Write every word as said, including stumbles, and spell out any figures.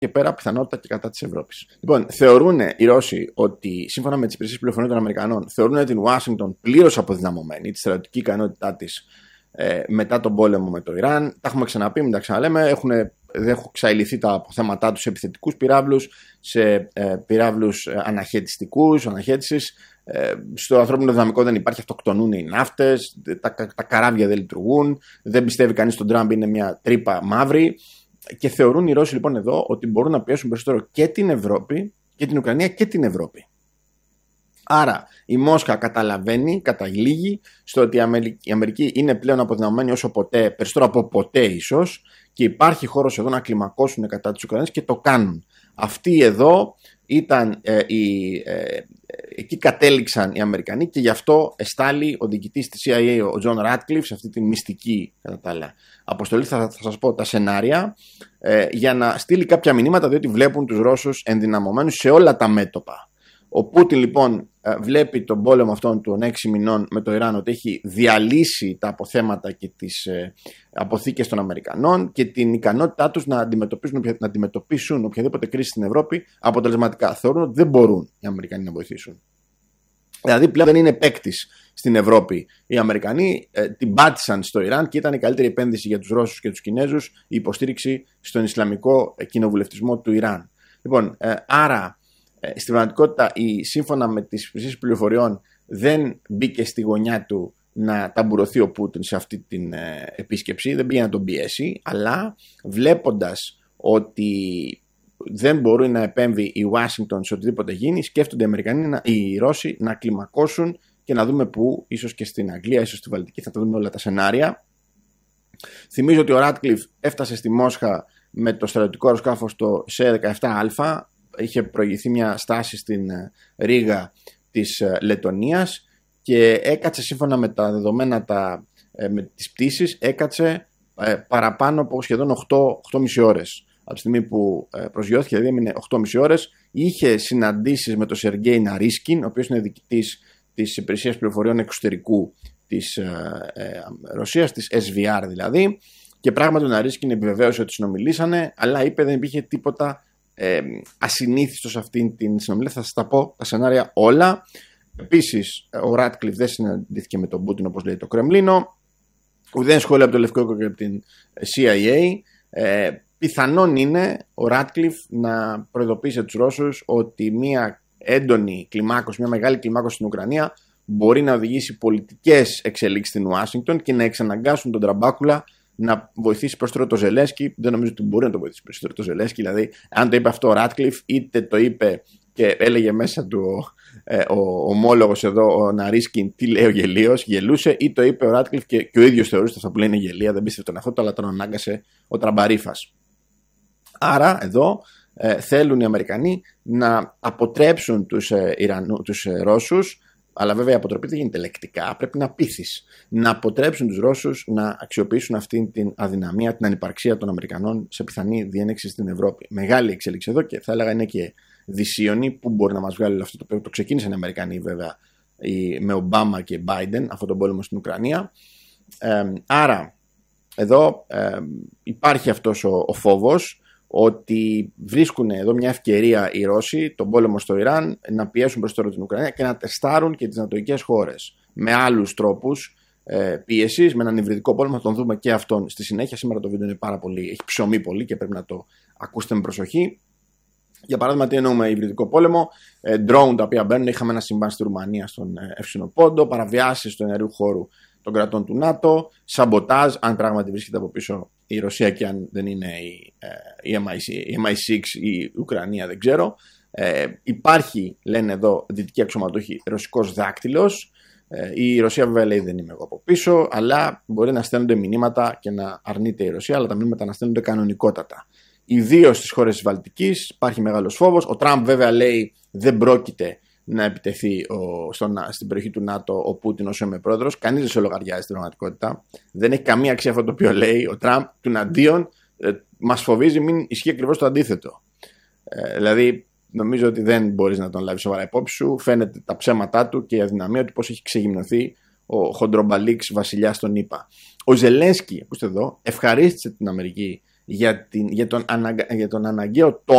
και πέρα πιθανότητα και κατά της Ευρώπης. Λοιπόν, θεωρούν οι Ρώσοι ότι, σύμφωνα με τις υπηρεσίες πληροφοριών των Αμερικανών, θεωρούν την Ουάσιγκτον πλήρως αποδυναμωμένη, τη στρατιωτική ικανότητά της ε, μετά τον πόλεμο με το Ιράν. Τα έχουμε ξαναπεί, μην τα ξαναλέμε. Έχουν, δεν έχουν ξαηληθεί τα αποθέματά τους σε επιθετικούς πυράβλους, σε ε, πυράβλους αναχαιτιστικούς, αναχαίτησης. Ε, στο ανθρώπινο δυναμικό δεν υπάρχει, αυτοκτονούν οι ναύτες, τα, τα καράβια δεν λειτουργούν, δεν πιστεύει κανείς στον Τραμπ, είναι μια τρύπα μαύρη. Και θεωρούν οι Ρώσοι λοιπόν εδώ ότι μπορούν να πιέσουν περισσότερο και την Ευρώπη και την Ουκρανία και την Ευρώπη. Άρα η Μόσχα καταλαβαίνει, καταλήγει στο ότι η Αμερική είναι πλέον αποδυναμωμένη όσο ποτέ, περισσότερο από ποτέ ίσως, και υπάρχει χώρος εδώ να κλιμακώσουν κατά της Ουκρανίας και το κάνουν. Αυτοί εδώ ήταν ε, οι, ε, εκεί κατέληξαν οι Αμερικανοί και γι' αυτό εστάλει ο διοικητής της σι άι έι, ο Τζον Ράτκλιφ, σε αυτή τη μυστική κατά τα άλλα αποστολή, θα, θα σας πω τα σενάρια, ε, για να στείλει κάποια μηνύματα, διότι βλέπουν τους Ρώσους ενδυναμωμένους σε όλα τα μέτωπα. Ο Πούτιν λοιπόν βλέπει τον πόλεμο αυτόν των έξι μηνών με το Ιράν ότι έχει διαλύσει τα αποθέματα και τις ε, αποθήκες των Αμερικανών και την ικανότητά τους να αντιμετωπίσουν, να αντιμετωπίσουν οποιαδήποτε κρίση στην Ευρώπη αποτελεσματικά. Θεωρούν ότι δεν μπορούν οι Αμερικανοί να βοηθήσουν. Δηλαδή πλέον δεν είναι παίκτης στην Ευρώπη. Οι Αμερικανοί ε, την πάτησαν στο Ιράν και ήταν η καλύτερη επένδυση για τους Ρώσους και τους Κινέζους η υποστήριξη στον Ισλαμικό κοινοβουλευτισμό του Ιράν. Λοιπόν, ε, άρα στην πραγματικότητα, η, σύμφωνα με τις υπηρεσίες πληροφοριών, δεν μπήκε στη γωνιά του να ταμπουρωθεί ο Πούτιν σε αυτή την ε, επίσκεψη, δεν πήγε να τον πιέσει, αλλά βλέποντας ότι δεν μπορεί να επέμβει η Ουάσιγκτον σε οτιδήποτε γίνει, σκέφτονται οι Αμερικανοί, να, οι Ρώσοι να κλιμακώσουν και να δούμε πού, ίσως και στην Αγγλία, ίσως στη Βαλτική, θα τα δούμε όλα τα σενάρια. Θυμίζω ότι ο Ράτκλιφ έφτασε στη Μόσχα με το στρατιωτικό αεροσκάφος το σι δεκαεπτά α. Είχε προηγηθεί μια στάση στην Ρήγα της Λετονίας και έκατσε, σύμφωνα με τα δεδομένα τα, με τις πτήσεις, έκατσε παραπάνω από σχεδόν οκτώ και μισή ώρες. Από τη στιγμή που προσγειώθηκε, δηλαδή έμεινε οκτώ και μισή ώρες. Είχε συναντήσεις με τον Σεργέη Ναρίσκιν, ο οποίος είναι διοικητής της υπηρεσίας πληροφοριών εξωτερικού της ε, Ρωσίας, της ες βι αρ δηλαδή, και πράγματι ο Ναρίσκιν επιβεβαίωσε ότι συνομιλήσανε, αλλά είπε δεν υπήρχε τίποτα Ε, ασυνήθιστο σε αυτήν την συνομιλία. Θα σας τα πω τα σενάρια όλα. Επίσης, ο Ράτκλιφ δεν συναντήθηκε με τον Πούτιν όπως λέει το Κρεμλίνο, ουδέν σχόλιο από το Λευκό Οίκο και από την σι άι έι. Ε, πιθανόν είναι ο Ράτκλιφ να προειδοποιήσει τους Ρώσους ότι μια έντονη κλιμάκωση, μια μεγάλη κλιμάκωση στην Ουκρανία μπορεί να οδηγήσει πολιτικές εξελίξεις στην Ουάσιγκτον και να εξαναγκάσουν τον Τραμπάκουλα να βοηθήσει περισσότερο το Ζελένσκι. Δεν νομίζω ότι μπορεί να το βοηθήσει περισσότερο το Ζελένσκι. Δηλαδή, αν το είπε αυτό ο Ράτκλιφ, είτε το είπε και έλεγε μέσα του ε, ο ομόλογος εδώ, ο Ναρίσκιν, τι λέει ο γελίος, γελούσε, ή το είπε ο Ράτκλιφ και, και ο ίδιος θεωρούσε αυτό που λέει είναι γελία, δεν πίστευε τον εαυτό του, αλλά τον ανάγκασε ο τραμπαρίφας. Άρα, εδώ ε, θέλουν οι Αμερικανοί να αποτρέψουν τους, ε, Ιρανού, τους ε, Ρώσους. Αλλά βέβαια η αποτροπή δεν γίνεται λεκτικά, πρέπει να πείθεις. Να αποτρέψουν τους Ρώσους να αξιοποιήσουν αυτήν την αδυναμία, την ανυπαρξία των Αμερικανών σε πιθανή διένεξη στην Ευρώπη. Μεγάλη εξέλιξη εδώ και θα έλεγα είναι και δυσίωνη. Πού μπορεί να μας βγάλει όλο αυτό το οποίο το ξεκίνησαν οι Αμερικανοί βέβαια με Ομπάμα και Biden, αυτόν τον πόλεμο στην Ουκρανία. Ε, άρα εδώ ε, υπάρχει αυτός ο, ο φόβος ότι βρίσκουν εδώ μια ευκαιρία οι Ρώσοι, τον πόλεμο στο Ιράν, να πιέσουν περισσότερο την Ουκρανία και να τεστάρουν και τις νατοικές χώρες με άλλους τρόπους ε, πίεσης, με έναν υβριδικό πόλεμο. Θα τον δούμε και αυτόν στη συνέχεια. Σήμερα το βίντεο είναι πάρα πολύ, έχει ψωμί πολύ και πρέπει να το ακούσετε με προσοχή. Για παράδειγμα, τι εννοούμε υβριδικό πόλεμο, ε, drone τα οποία μπαίνουν. Είχαμε ένα συμβάν στη Ρουμανία στον ε, Εύξηνο Πόντο, παραβιάσεις του εναερίου χώρου των κρατών του ΝΑΤΟ, σαμποτάζ, αν πράγματι βρίσκεται από πίσω η Ρωσία και αν δεν είναι η, η, εμ άι εξ ή η Ουκρανία, δεν ξέρω. Ε, υπάρχει, λένε εδώ δυτικοί αξιωματούχοι, ρωσικός δάκτυλος. Ε, η Ρωσία βέβαια λέει δεν είμαι εγώ από πίσω, αλλά μπορεί να στέλνονται μηνύματα και να αρνείται η Ρωσία, αλλά τα μηνύματα να στέλνονται κανονικότατα. Ιδίως στις χώρες της Βαλτικής υπάρχει μεγάλος φόβος. Ο Τραμπ βέβαια λέει δεν πρόκειται να επιτεθεί ο, στον, στην περιοχή του ΝΑΤΟ ο Πούτιν όσο είμαι πρόεδρος. Κανείς δεν σε λογαριάζει στην πραγματικότητα. Δεν έχει καμία αξία αυτό το οποίο λέει ο Τραμπ. Τουναντίον ε, μας φοβίζει μην ισχύει ακριβώς το αντίθετο. Ε, δηλαδή νομίζω ότι δεν μπορείς να τον λάβεις σοβαρά υπόψη σου. Φαίνεται τα ψέματά του και η αδυναμία του πώς έχει ξεγυμνωθεί ο χοντρομπαλίξ βασιλιάς των ΗΠΑ. Ο Ζελένσκι, ακούστε εδώ, ευχαρίστησε την Αμερική για, την, για, τον, αναγκα, για τον αναγκαίο τόνο